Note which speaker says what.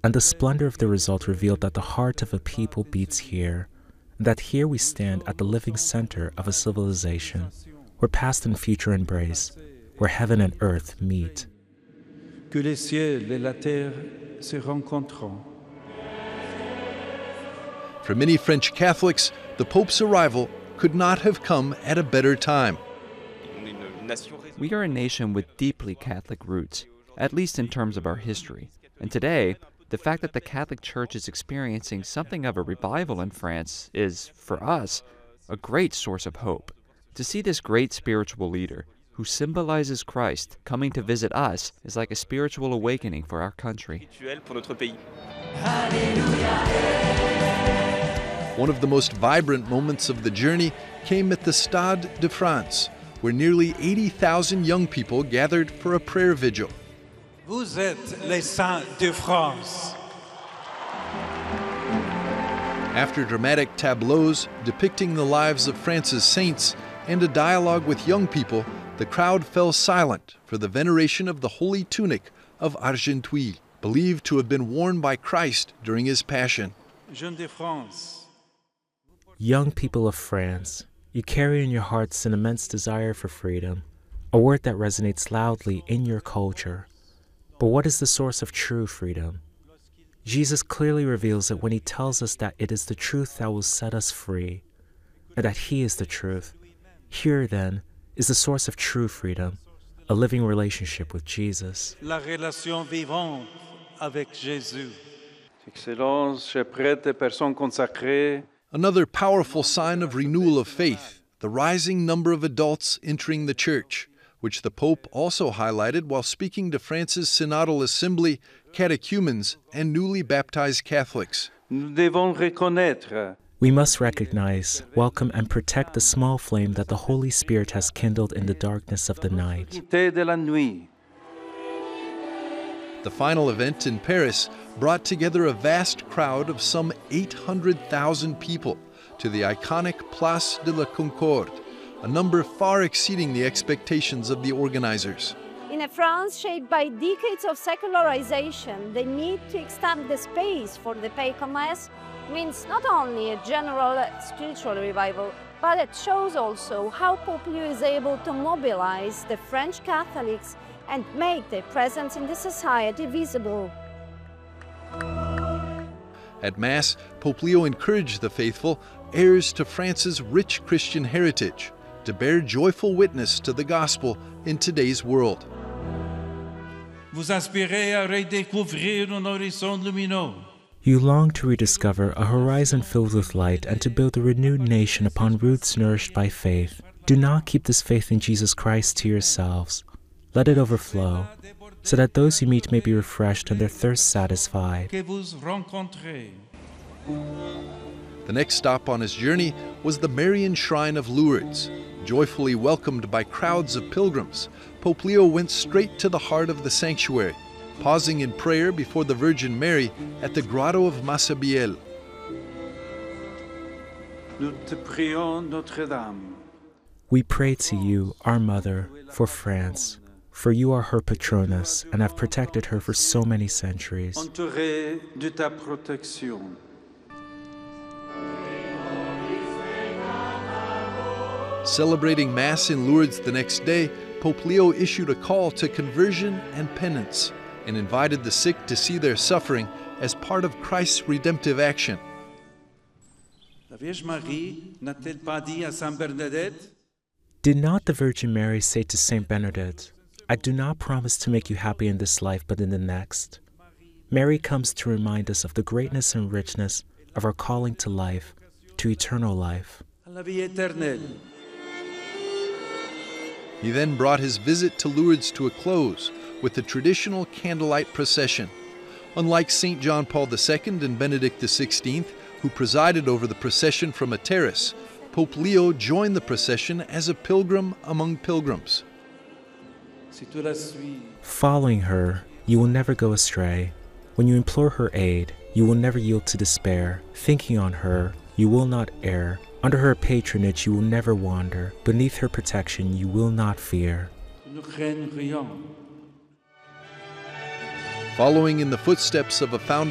Speaker 1: and the splendor of the result revealed that the heart of a people beats here, and that here we stand at the living center of a civilization, where past and future embrace, where heaven and earth meet.
Speaker 2: Que les ciels et la terre se rencontrent.
Speaker 3: For many French Catholics, the Pope's arrival could not have come at a better time.
Speaker 4: We are a nation with deeply Catholic roots, at least in terms of our history. And today, the fact that the Catholic Church is experiencing something of a revival in France is, for us, a great source of hope. To see this great spiritual leader, who symbolizes Christ, coming to visit us is like a spiritual awakening for our country.
Speaker 3: One of the most vibrant moments of the journey came at the Stade de France, where nearly 80,000 young people gathered for a prayer vigil.
Speaker 2: Vous êtes les saints de France.
Speaker 3: After dramatic tableaus depicting the lives of France's saints and a dialogue with young people, the crowd fell silent for the veneration of the holy tunic of Argenteuil, believed to have been worn by Christ during his passion.
Speaker 2: Jeunes de France.
Speaker 1: Young people of France, you carry in your hearts an immense desire for freedom, a word that resonates loudly in your culture. But what is the source of true freedom? Jesus clearly reveals it when he tells us that it is the truth that will set us free, and that he is the truth. Here, then, is the source of true freedom, a living relationship with Jesus.
Speaker 2: La relation vivante avec Jésus. Excellence, chers prêtres et personnes consacrées.
Speaker 3: Another powerful sign of renewal of faith, the rising number of adults entering the Church, which the Pope also highlighted while speaking to France's Synodal Assembly, catechumens, and newly baptized Catholics.
Speaker 2: Nous devons reconnaître.
Speaker 1: We must recognize, welcome, and protect the small flame that the Holy Spirit has kindled in the darkness of the night.
Speaker 2: De la nuit.
Speaker 3: The final event in Paris brought together a vast crowd of some 800,000 people to the iconic Place de la Concorde, a number far exceeding the expectations of the organizers.
Speaker 5: In a France shaped by decades of secularization, the need to extend the space for the Père Mass means not only a general spiritual revival, but it shows also how Pope Leo is able to mobilize the French Catholics and make their presence in the society visible.
Speaker 3: At Mass, Pope Leo encouraged the faithful, heirs to France's rich Christian heritage, to bear joyful witness to the gospel in today's world.
Speaker 2: Vous aspirez à redécouvrir un horizon lumineux.
Speaker 1: You long to rediscover a horizon filled with light and to build a renewed nation upon roots nourished by faith. Do not keep this faith in Jesus Christ to yourselves. Let it overflow, so that those you meet may be refreshed and their thirst satisfied.
Speaker 2: Que vous rencontrez.
Speaker 3: The next stop on his journey was the Marian Shrine of Lourdes. Joyfully welcomed by crowds of pilgrims, Pope Leo went straight to the heart of the sanctuary, pausing in prayer before the Virgin Mary at the Grotto of Massabielle.
Speaker 2: Nous te prions, Notre-Dame.
Speaker 1: We pray to you, our Mother, for France, for you are her patroness and have protected her for so many centuries.
Speaker 2: Entourée de ta protection.
Speaker 3: Celebrating Mass in Lourdes the next day, Pope Leo issued a call to conversion and penance and invited the sick to see their suffering as part of Christ's redemptive action.
Speaker 2: La Vierge Marie n'a-t-elle pas dit à Sainte Bernadette?
Speaker 1: Did not the Virgin Mary say to Saint Bernadette, I do not promise to make you happy in this life but in the next? Mary comes to remind us of the greatness and richness of our calling to life, to eternal life.
Speaker 2: À la vie éternelle.
Speaker 3: He then brought his visit to Lourdes to a close with the traditional candlelight procession. Unlike St. John Paul II and Benedict XVI, who presided over the procession from a terrace, Pope Leo joined the procession as a pilgrim among pilgrims.
Speaker 2: Si tu la suis,
Speaker 1: Following her, you will never go astray. When you implore her aid, you will never yield to despair. Thinking on her, you will not err. Under her patronage, you will never wander. Beneath her protection, you will not fear.
Speaker 2: nous ne craignons rien.
Speaker 3: Following in the footsteps of a founder